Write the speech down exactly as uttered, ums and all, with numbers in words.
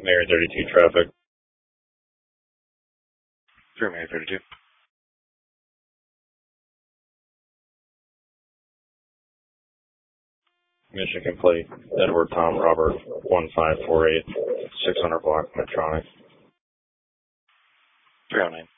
Mary thirty-two traffic. Through Mary thirty-two. Mission complete. Edward Tom Robert, one five four eight, six hundred block Medtronic. three oh nine.